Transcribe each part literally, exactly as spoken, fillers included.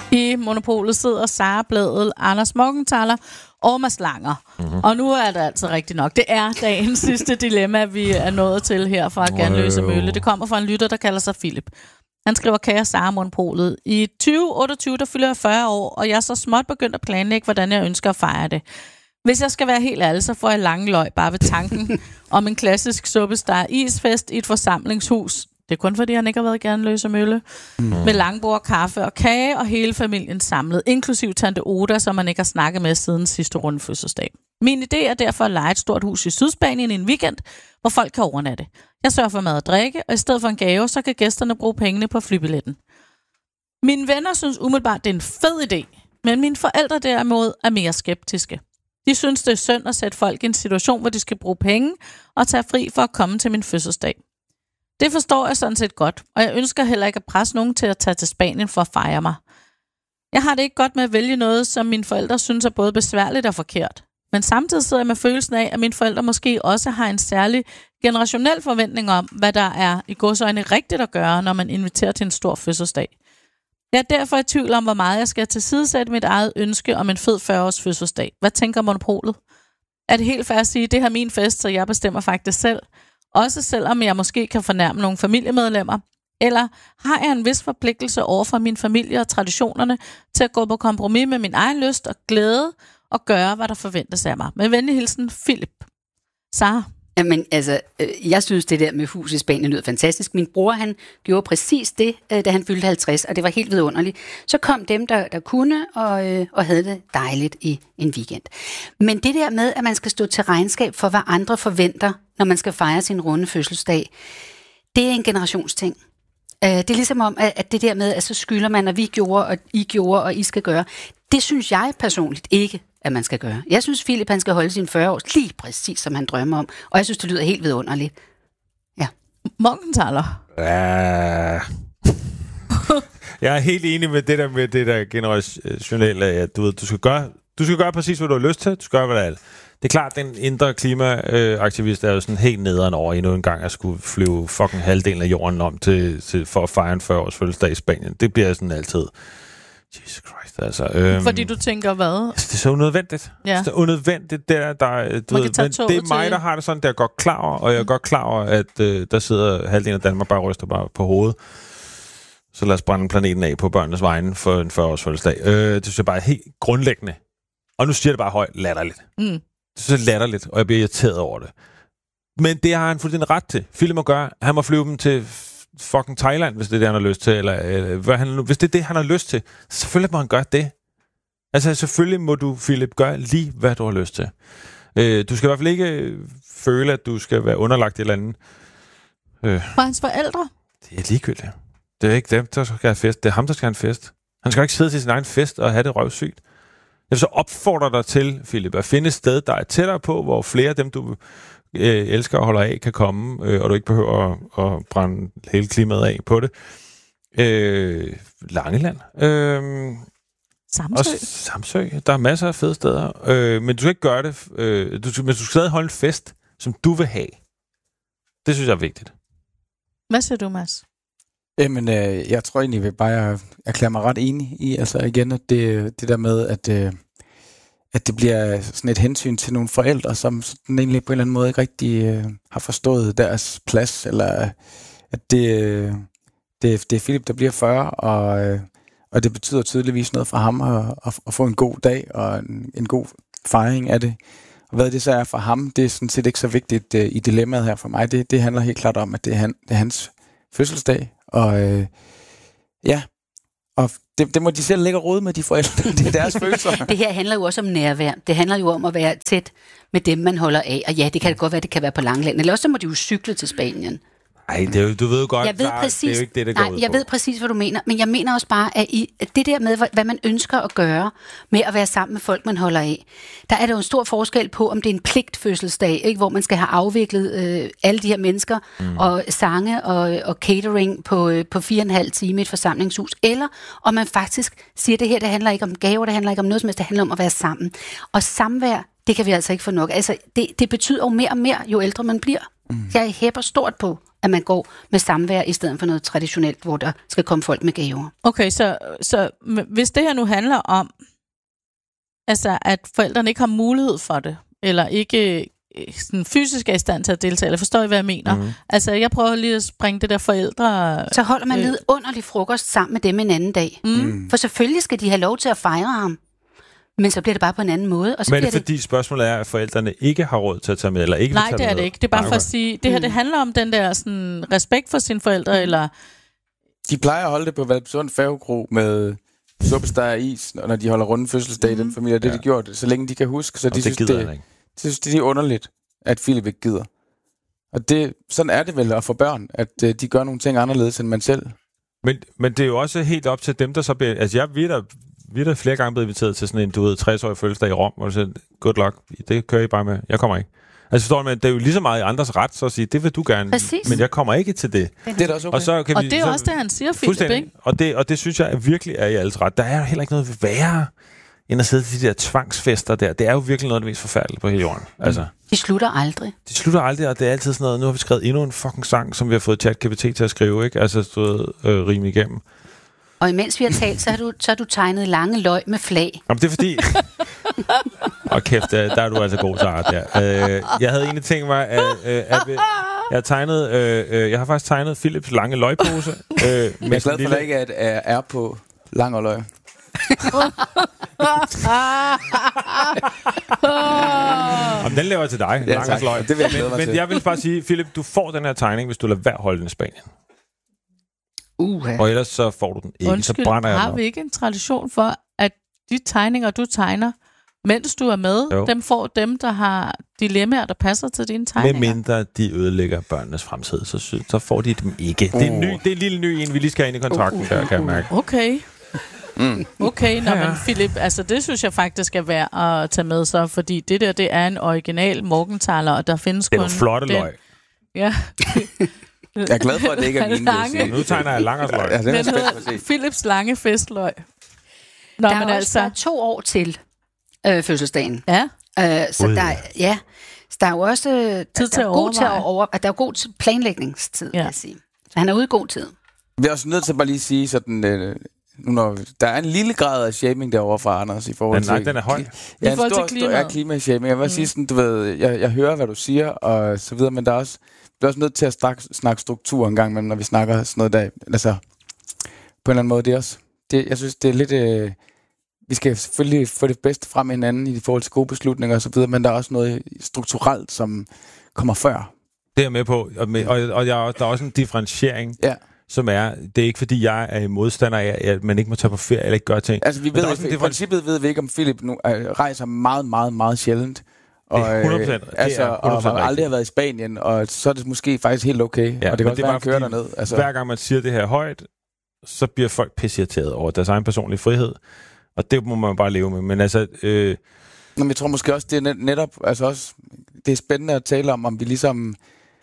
I Monopolet sidder Sara Blædel, Anders Morgenthaler og Mads Langer. Mm-hmm. Og nu er det altså rigtigt nok. Det er dagens sidste dilemma, vi er nået til her fra Ganløse Mølle. Det kommer fra en lytter, der kalder sig Philip. Han skriver, kære Sara Monopolet. I tyve otteogtyve, der fylder jeg fyrre år, og jeg er så småt begyndt at planlægge, hvordan jeg ønsker at fejre det. Hvis jeg skal være helt ærlig, så får jeg lange løg bare ved tanken om en klassisk suppestar isfest i et forsamlingshus. Det er kun fordi, han ikke har været i Ganløse Mølle. Mm. Med langbord, kaffe og kage, og hele familien samlet, inklusiv tante Oda, som man ikke har snakket med siden sidste runde fødselsdag. Min idé er derfor at leje et stort hus i Sydspanien i en weekend, hvor folk kan overnatte. Jeg sørger for mad og drikke, og i stedet for en gave, så kan gæsterne bruge pengene på flybilletten. Mine venner synes umiddelbart, det er en fed idé, men mine forældre derimod er mere skeptiske. De synes, det er synd at sætte folk i en situation, hvor de skal bruge penge og tage fri for at komme til min fødselsdag. Det forstår jeg sådan set godt, og jeg ønsker heller ikke at presse nogen til at tage til Spanien for at fejre mig. Jeg har det ikke godt med at vælge noget, som mine forældre synes er både besværligt og forkert. Men samtidig sidder jeg med følelsen af, at mine forældre måske også har en særlig generationel forventning om, hvad der er i godsøjne rigtigt at gøre, når man inviterer til en stor fødselsdag. Jeg er derfor i tvivl om, hvor meget jeg skal tilsidesætte mit eget ønske om en fed fyrre-års fødselsdag. Hvad tænker Monopolet? Er det helt fair at sige, at det her er min fest, så jeg bestemmer faktisk selv? Også selvom jeg måske kan fornærme nogle familiemedlemmer? Eller har jeg en vis forpligtelse over for min familie og traditionerne til at gå på kompromis med min egen lyst og glæde og gøre, hvad der forventes af mig? Med venlig hilsen, Philip. Sara? Jamen, altså, jeg synes, det der med hus i Spanien lyder fantastisk. Min bror, han gjorde præcis det, da han fyldte halvtreds, og det var helt vidunderligt. Så kom dem, der, der kunne, og, og havde det dejligt i en weekend. Men det der med, at man skal stå til regnskab for, hvad andre forventer, når man skal fejre sin runde fødselsdag, det er en generationsting. Det er ligesom om, at det der med, at så skylder man, at vi gjorde, og I gjorde, og I skal gøre, det synes jeg personligt ikke, at man skal gøre. Jeg synes, Philip, han skal holde sine fyrre år lige præcis, som han drømmer om. Og jeg synes, det lyder helt vidunderligt. Ja. Morgenthaler. Ja. Jeg er helt enig med det der med det der generationelle, at du ved, du skal gøre, du skal gøre præcis, hvad du har lyst til. Du skal gøre, hvad der er. Det er klart, den indre klimaaktivist er jo sådan helt nederen over endnu en gang at skulle flyve fucking halvdelen af jorden om til, til for at fejre en fyrre-års fødselsdag i Spanien. Det bliver sådan altid. Jesus Christ, altså. Øhm, Fordi du tænker, hvad? Altså, det er så unødvendigt. Ja. Det er unødvendigt, der, der du ved, men det er mig, der har det sådan, der er godt klar over, og jeg er godt klar over, at øh, der sidder halvdelen af Danmark bare og ryster bare på hovedet. Så lad os brænde planeten af på børnenes vegne for en fyrre-års fødselsdag. Øh, det synes jeg bare er helt grundlæggende. Og nu siger det bare højt latterligt. Mm. Det synes jeg latterligt, og jeg bliver irriteret over det. Men det har han fuldstændig ret til. Philip må gøre, han må flyve dem til fucking Thailand, hvis det er det, han har lyst til, eller, eller hvad han, hvis det er det, han har lyst til. Selvfølgelig må han gøre det. Altså, selvfølgelig må du, Philip, gøre lige, hvad du har lyst til. Øh, du skal i hvert fald ikke føle, at du skal være underlagt i et eller andet. Øh. For hans forældre? Det er ligegyldigt. Det er ikke dem, der skal have fest. Det er ham, der skal have en fest. Han skal ikke sidde til sin egen fest og have det røvsygt. Jeg vil så opfordre dig til, Philip, at finde et sted, der er tættere på, hvor flere af dem, du øh, elsker og holder af, kan komme, øh, og du ikke behøver at, at brænde hele klimaet af på det. Øh, Langeland. Øh, Samsø. Og Samsø. Der er masser af fede steder. Øh, men du skal ikke gøre det. Øh, du, men du skal stadig holde en fest, som du vil have. Det synes jeg er vigtigt. Hvad siger du, Mads? Jamen, øh, jeg tror egentlig, at bare erklære mig ret enig i, altså igen, at det, det der med, at, øh, at det bliver sådan et hensyn til nogle forældre, som sådan egentlig på en eller anden måde ikke rigtig øh, har forstået deres plads, eller at det, øh, det, det er Philip, der bliver fyrre, og, øh, og det betyder tydeligvis noget for ham at, at, at få en god dag og en, en god fejring af det. Og hvad det så er for ham, det er sådan set ikke så vigtigt øh, i dilemmaet her for mig. Det, det handler helt klart om, at det er, han, det er hans fødselsdag, og øh, ja, og det, det må de selv lægge og rode med, de forældre. Det er deres følelser. Det her handler jo også om nærvær. Det handler jo om at være tæt med dem, man holder af. Og ja, det kan godt være, det kan være på Langeland. Eller også så må de jo cykle til Spanien. Nej, det er jo, du ved godt, jeg ved klar, præcis, det er jo ikke det, der går nej, ud jeg på. ved præcis, hvad du mener. Men jeg mener også bare, at, i, at det der med, hvad man ønsker at gøre med at være sammen med folk, man holder af, der er der jo en stor forskel på, om det er en pligtfødselsdag, ikke, hvor man skal have afviklet øh, alle de her mennesker, mm. og sange og, og catering på, øh, på fire og en halv time i et forsamlingshus, eller om man faktisk siger, at det her, det handler ikke om gaver, det handler ikke om noget som helst, det handler om at være sammen. Og samvær, det kan vi altså ikke få nok. Altså, det, det betyder jo mere og mere, jo ældre man bliver. Mm. Jeg hæpper stort på at man går med samvær i stedet for noget traditionelt, hvor der skal komme folk med gaver. Okay, så, så hvis det her nu handler om, altså at forældrene ikke har mulighed for det, eller ikke sådan fysisk er i stand til at deltage, eller forstår I, hvad jeg mener? Mm. Altså, jeg prøver lige at springe det der forældre... Så holder man øh, vidunderlig frokost sammen med dem en anden dag. Mm. For selvfølgelig skal de have lov til at fejre ham. Men så bliver det bare på en anden måde. Og så Men bliver fordi det... spørgsmålet er, at forældrene ikke har råd til at tage med, eller ikke Nej, vil tage det er med. det ikke. Det er bare for at sige, det her det handler om den der sådan, respekt for sine forældre, mm. eller... De plejer at holde det på Valpsund Færgekro med suppesteg og is, når de holder runde fødselsdag i mm. den familie. Det ja. de gjort, så længe de kan huske. Så de det synes, gider det, han ikke. de synes, det er underligt, at Philip ikke gider. Og det, sådan er det vel at få børn, at uh, de gør nogle ting anderledes, end man selv. Men, men det er jo også helt op til dem, der så bliver... Altså, jeg ved der... Vi er da flere gange blevet inviteret til sådan en, du ved, tres-årig fødselsdag i Rom, hvor du siger, good luck, det kører I bare med. Jeg kommer ikke. Altså forstår du, men det er jo lige så meget i andres ret, så at sige, det vil du gerne, Præcis. men jeg kommer ikke til det. Det er da også okay. Og, så kan og vi, det er så, også det, han siger, Philip, ikke? Og det, og det synes jeg er virkelig er i alles ret. Der er jo heller ikke noget ved værre, end at sidde til de der tvangsfester der. Det er jo virkelig noget af det mest forfærdelige på hele jorden. Mm. Altså, de slutter aldrig. De slutter aldrig, og det er altid sådan noget, nu har vi skrevet endnu en fucking sang, som vi har fået ChatGPT til at skrive, ikke? Altså stået øh, rime igennem. Og imens vi har talt, så har du, så har du tegnet lange løg med flag. Jamen, det er fordi... Og kæft, der er du altså god til art der. Øh, jeg havde egentlig tænkt mig, at, at, at jeg har tegnet, øh, jeg har faktisk tegnet Philips lange løgpose. Øh, jeg er glad for, lille... at ikke at er, er på lang og løg. Jamen, den laver jeg til dig, ja, lang og løg. Det vil jeg men, men jeg vil bare sige, Philip, du får den her tegning, hvis du lader være holde den i Spanien. Uh-huh. Og ellers så får du den ikke, Undskyld, så brænder jeg har vi ikke en tradition for, at de tegninger, du tegner, mens du er med, jo. Dem får dem, der har dilemmaer, der passer til dine tegninger? Med mindre de ødelægger børnenes fremtid, så, så får de dem ikke. Uh. Det er en ny, det er en lille ny en, vi lige skal have ind i kontrakten, uh, uh, uh. der kan jeg mærke. Okay. Mm. Okay, nå, ja, ja. Men Philip, altså det synes jeg faktisk er værd at tage med så, fordi det der, det er en original Morgenthaler, og der findes kun... Det er kun flotte den... løg. Ja. Jeg er glad for, at det ikke er mine. Nu tegner jeg langers løg. Ja, den hedder Philips lange festløg. Nå, der er men også altså... der er to år til øh, fødselsdagen. Ja. Øh, så, der, ja, så der er jo også øh, tid til der er god til at over, at der er god planlægningstid, ja. Vil jeg sige. Så han er ude i god tid. Vi er også nødt til bare lige at sige sådan... Øh, nu når der er en lille grad af shaming derovre fra Anders i forhold til... Men nej, den er høj. Ja, en stor, stor er klimashaming. Jeg vil mm. sige sådan, du ved, jeg, jeg hører, hvad du siger, og så videre, men der er også, vi er også nødt til at snakke, snakke struktur en gang, men når vi snakker sådan noget der, altså, på en eller anden måde, det er også, det, jeg synes, det er lidt, øh, vi skal selvfølgelig få det bedste frem med hinanden i forhold til gode beslutninger og så videre, men der er også noget strukturelt, som kommer før. Det er jeg med på, og, med, og, og jeg, der er også en differentiering. Ja. Som er, det er ikke fordi, jeg er modstander af, at man ikke må tage på ferie eller ikke gøre ting. Altså, vi ved, også, i princippet ved vi ikke, om Philip nu øh, rejser meget, meget, meget sjældent. Og, det er hundrede procent. Øh, altså, og har aldrig har været i Spanien, og så er det måske faktisk helt okay. Ja, og det kan også det være, at køre derned. Altså. Hver gang man siger det her højt, så bliver folk pisseirriteret over deres egen personlige frihed. Og det må man bare leve med. Men altså... Øh... Nå, men jeg tror måske også, det er net, netop... Altså også, det er spændende at tale om, om vi ligesom...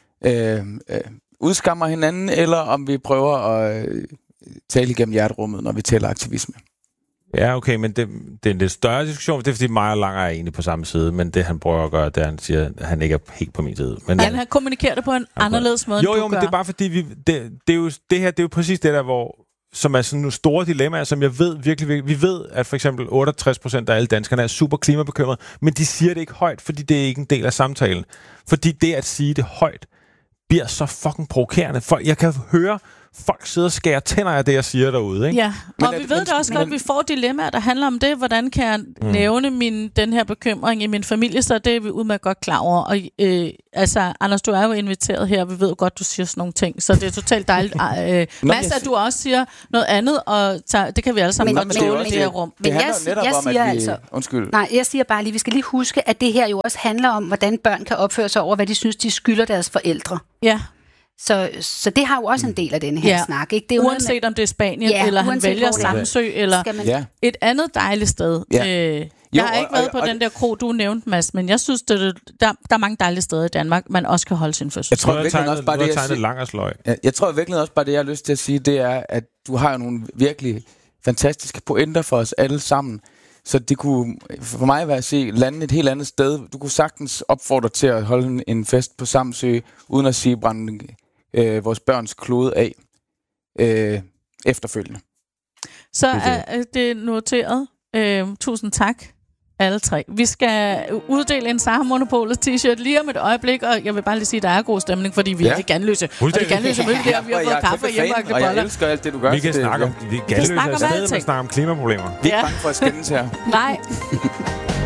Øh, øh, udskammer hinanden, eller om vi prøver at øh, tale igennem hjerterummet, når vi taler aktivisme. Ja, okay, men det, det er en lidt større diskussion, det er fordi mig og Langer er egentlig på samme side, men det han prøver at gøre, det er, han siger, at han ikke er helt på min side. Men, ja, han kommunikerer det på en okay. anderledes måde, jo, end jo, du men gør. Det er bare fordi, vi, det, det, er jo, det her, det er jo præcis det der, hvor som er sådan nogle store dilemmaer, som jeg ved virkelig, virkelig, vi ved, at for eksempel otteogtres procent af alle danskerne er super klimabekymrede, men de siger det ikke højt, fordi det er ikke en del af samtalen. Fordi det at sige det højt, bliver så fucking provokerende. For jeg kan høre folk sidder og skærer tænder af det, jeg siger derude. Ikke? Ja, og men, vi ved det også godt, at vi får dilemmaer, der handler om det. Hvordan kan jeg mm. nævne min, den her bekymring i min familie, så det er vi udmærket godt klar over. Og øh, altså, Anders, du er jo inviteret her, vi ved jo godt, du siger sådan nogle ting, så det er totalt dejligt. Øh, Mads, at du også siger noget andet, og tager, det kan vi alle sammen men, godt tåle i det her rum. Men jeg, jeg, jeg siger vi, altså... Undskyld. Nej, jeg siger bare lige, vi skal lige huske, at det her jo også handler om, hvordan børn kan opføre sig over, hvad de synes, de skylder deres forældre. Ja. Så, så det har jo også en del af den her ja. snak. Ikke? Det er uanset med, om det er Spanien, ja, eller han vælger Samsø, eller man... ja. et andet dejligt sted. Ja. Øh, jeg jo, har ikke og, været og, på og, den der kro, du nævnte, Mads, men jeg synes, det, der, der er mange dejlige steder i Danmark, man også kan holde sin fødsel. Jeg tror virkelig også bare det, jeg, siger, jeg, jeg tror virkelig også bare det, jeg har lyst til at sige, det er, at du har jo nogle virkelig fantastiske pointer for os alle sammen. Så det kunne for mig være at se lande et helt andet sted. Du kunne sagtens opfordre til at holde en fest på Samsø, uden at sige brænde øh, vores børns klode af øh, efterfølgende. Så er det noteret. Øh, tusind tak, alle tre. Vi skal uddele en Sara Monopolet t-shirt lige om et øjeblik, og jeg vil bare lige sige, at der er god stemning, fordi vi ja. er i Ganløse. Og det Ganløse mølle der, vi har fået kaffe og hjemmeagte boller. Og jeg elsker alt det, du gør. Vi kan snakke om, ja. vi Ganløse er stadig med at snakke om klimaproblemer. Vi er ikke bange for at skændes her. Nej.